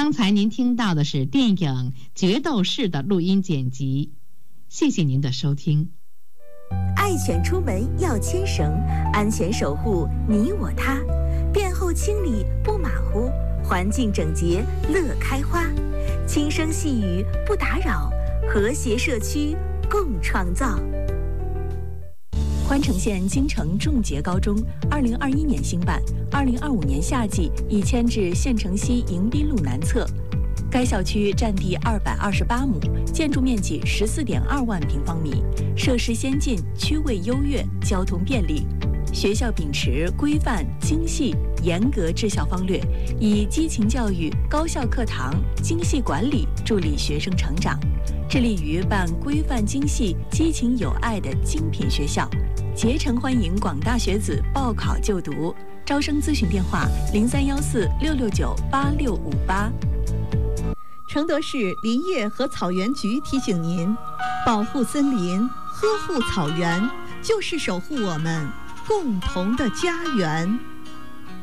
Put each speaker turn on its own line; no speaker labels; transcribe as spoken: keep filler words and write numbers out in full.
刚才您听到的是电影《决斗士》的录音剪辑，谢谢您的收听。
爱犬出门要牵绳，安全守护你我他，便后清理不马虎，环境整洁乐开花，轻声细语不打扰，和谐社区共创造。宽城县京城重捷高中二零二一年兴办，二零二五年夏季已迁至县城西迎宾路南侧。该校区占地二百二十八亩，建筑面积十四点二万平方米，设施先进，区位优越，交通便利。学校秉持规范、精细、严格治校方略，以激情教育、高效课堂、精细管理助力学生成长，致力于办规范精细、激情有爱的精品学校。竭诚欢迎广大学子报考就读，招生咨询电话零三幺四六六九八六五八。
承德市林业和草原局提醒您：保护森林，呵护草原，就是守护我们共同的家园。